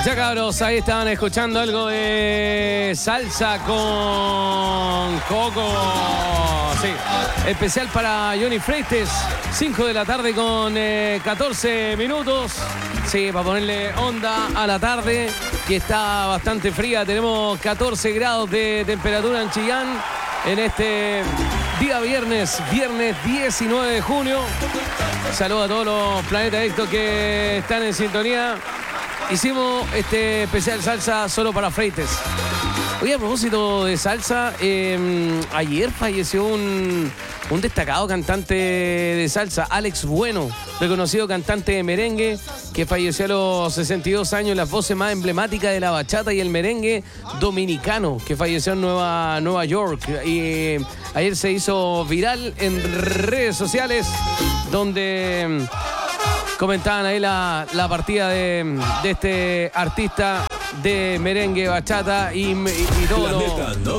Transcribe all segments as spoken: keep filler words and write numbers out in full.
Ya cabros, ahí estaban escuchando algo de salsa con Coco. Sí, especial para Johnny Freites. cinco de la tarde con eh, catorce minutos. Sí, para ponerle onda a la tarde, que está bastante fría. Tenemos catorce grados de temperatura en Chillán en este día viernes, viernes diecinueve de junio. Saludos a todos los Planeta Adictos que están en sintonía. Hicimos este especial salsa solo para Freites. Oye, a propósito de salsa, eh, ayer falleció un, un destacado cantante de salsa, Alex Bueno, reconocido cantante de merengue, que falleció a los sesenta y dos años, las voces más emblemáticas de la bachata y el merengue dominicano, que falleció en Nueva, Nueva York. Y eh, ayer se hizo viral en redes sociales, donde comentaban ahí la, la partida de, de este artista de merengue, bachata y, y, y, todo lo,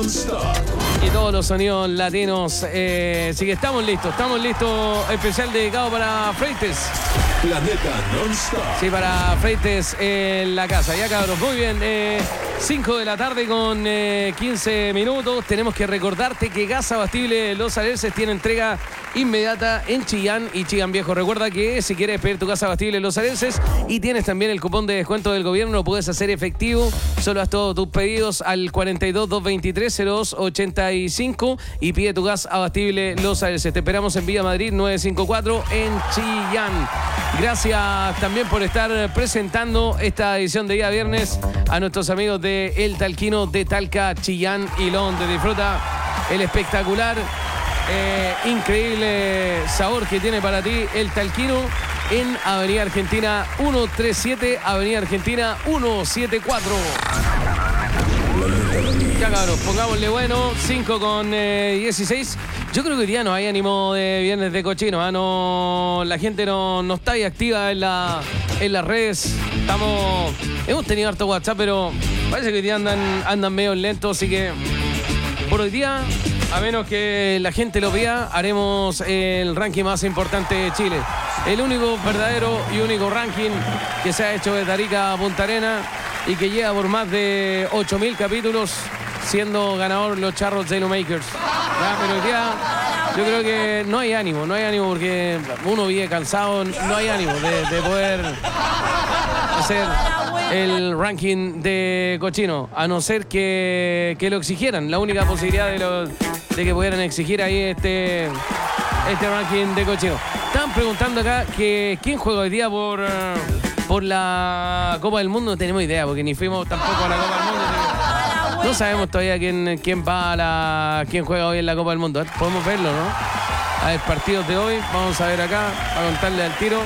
y todos los sonidos latinos. Eh, así que estamos listos, estamos listos. Especial dedicado para Freites. Planeta Non-Stop. Sí, para Freites en la casa. Ya cabros, muy bien. Eh, cinco de la tarde con eh, quince minutos. Tenemos que recordarte que Gas Abastible Los Alerces tiene entrega inmediata en Chillán y Chillán Viejo. Recuerda que si quieres pedir tu gas abastible Los Alerces y tienes también el cupón de descuento del gobierno, lo puedes hacer efectivo. Solo haz todos tus pedidos al cuarenta y dos, doscientos veintitrés, cero dos ochenta y cinco y pide tu gas abastible Los Alerces. Te esperamos en Villa Madrid novecientos cincuenta y cuatro en Chillán. Gracias también por estar presentando esta edición de día viernes a nuestros amigos de El Talquino de Talca, Chillán y Londres. Disfruta el espectacular, eh, increíble sabor que tiene para ti El Talquino en Avenida Argentina ciento treinta y siete, Avenida Argentina ciento setenta y cuatro. Ya cabros, pongámosle bueno, cinco con dieciséis. Yo creo que hoy día no hay ánimo de viernes de cochino, ¿eh? No, la gente no, no está ahí activa en, la, en las redes. Estamos, hemos tenido harto WhatsApp, pero parece que hoy día andan, andan medio lentos, así que por hoy día, a menos que la gente lo vea, haremos el ranking más importante de Chile. El único verdadero y único ranking que se ha hecho de Arica a Punta Arenas y que llega por más de ocho mil capítulos, siendo ganador los Charros Zeno Makers. ¿Ya? Pero hoy día yo creo que no hay ánimo, no hay ánimo porque uno vive cansado, no hay ánimo de, de poder hacer el ranking de cochino, a no ser que, que lo exigieran. La única posibilidad de, lo, de que pudieran exigir ahí este, este ranking de cochino. Estaban preguntando acá que quién juega hoy día por, por la Copa del Mundo. No tenemos idea porque ni fuimos tampoco a la Copa del Mundo. No sabemos todavía quién, quién va a la, quién juega hoy en la Copa del Mundo. Podemos verlo, ¿no? A ver, partidos de hoy. Vamos a ver acá, a contarle al tiro.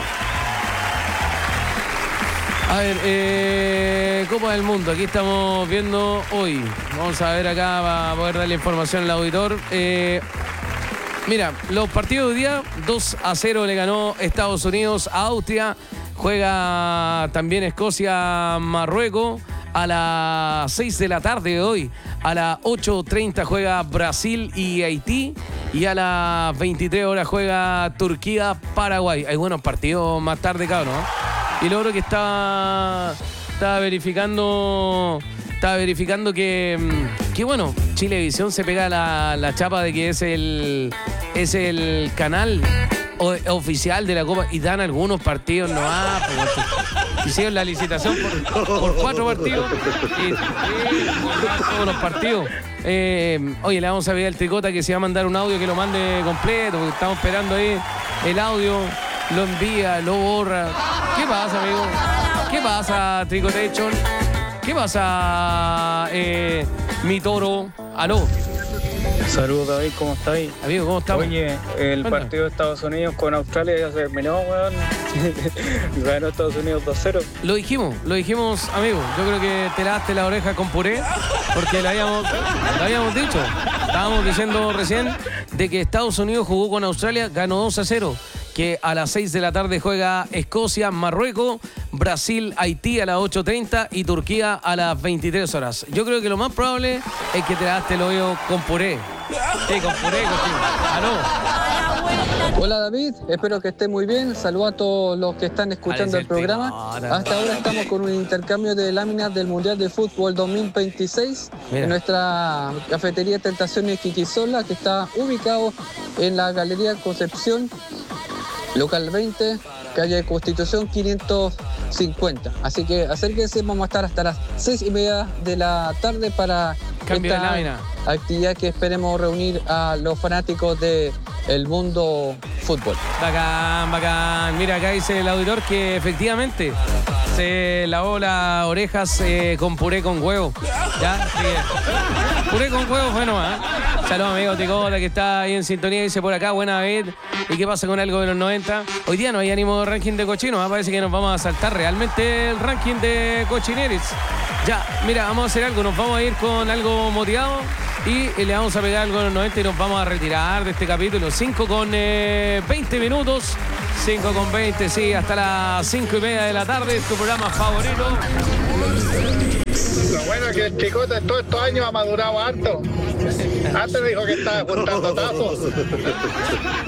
A ver, eh, Copa del Mundo. Aquí estamos viendo hoy. Vamos a ver acá para poder darle información al auditor. Eh, mira, los partidos de hoy día, dos a cero le ganó Estados Unidos a Austria. Juega también Escocia, Marruecos. A las seis de la tarde de hoy, a las ocho treinta juega Brasil y Haití. Y a las veintitrés horas juega Turquía, Paraguay. Hay buenos partidos más tarde, cabrón, ¿no? Y lo otro que estaba, estaba verificando, estaba verificando que, que bueno, Chilevisión se pega la, la chapa de que es el, es el canal oficial de la Copa y dan algunos partidos, no ah, pues, hicieron la licitación por, por cuatro partidos y, y todos los partidos. Eh, oye, le vamos a pedir al Tricota que se va a mandar un audio que lo mande completo, porque estamos esperando ahí el audio, lo envía, lo borra. ¿Qué pasa, amigo? ¿Qué pasa, Tricotation? ¿Qué pasa, eh, mi toro? ¿Aló? Saludos, David, ¿cómo estáis? Amigo, ¿cómo estamos? Oye, el Cuéntame. partido de Estados Unidos con Australia ya se terminó, weón. Ganó Estados Unidos dos cero. Lo dijimos, lo dijimos, amigo. Yo creo que te lavaste la oreja con puré, porque le habíamos, le habíamos dicho. Estábamos diciendo recién de que Estados Unidos jugó con Australia, ganó dos a cero. Que a las seis de la tarde juega Escocia, Marruecos, Brasil, Haití a las ocho treinta y Turquía a las veintitrés horas. Yo creo que lo más probable es que te lavaste el oído con puré. Sí, con puré, contigo. ¿Aló? Hola David, espero que esté muy bien. Saludos a todos los que están escuchando el programa. Hasta ahora estamos con un intercambio de láminas del Mundial de Fútbol dos mil veintiséis en nuestra cafetería Tentaciones Quiquisola, que está ubicado en la Galería Concepción, local veinte, calle Constitución quinientos cincuenta. Así que acérquense, vamos a estar hasta las seis y media de la tarde para Cambio de esta lámina. actividad que esperemos reunir a los fanáticos del mundo fútbol. Bacán, bacán. Mira, acá dice el auditor que efectivamente se lavó las orejas eh, con puré con huevo. ¿Ya? Sí. Puré con huevo, bueno, ¿eh? Saludos, amigo Ticota, que está ahí en sintonía. Dice por acá, buena vez. ¿Y qué pasa con algo de los noventa? Hoy día no hay ánimo de ranking de cochinos. ¿eh? Parece que nos vamos a saltar realmente el ranking de cochineris. Ya, mira, vamos a hacer algo. Nos vamos a ir con algo motivado y le vamos a pegar algo en los noventa y nos vamos a retirar de este capítulo. cinco con veinte minutos. cinco con veinte, sí, hasta las cinco y media de la tarde. Tu programa favorito. Lo bueno es que el Chicota en todos estos años ha madurado harto. Antes dijo que estaba juntando tazos.